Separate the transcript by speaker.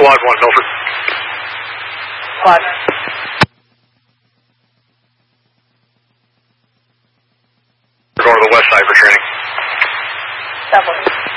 Speaker 1: Squad 1, Milford.
Speaker 2: Squad.
Speaker 1: We're going to the west side for training.
Speaker 2: Double.